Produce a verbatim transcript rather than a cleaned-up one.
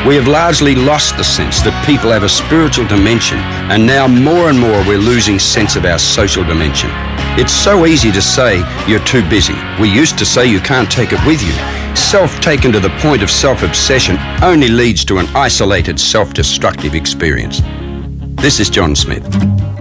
We have largely lost the sense that people have a spiritual dimension, and now more and more we're losing sense of our social dimension. It's so easy to say you're too busy. We used to say you can't take it with you. Self-taken to the point of self-obsession only leads to an isolated, self-destructive experience. This is John Smith.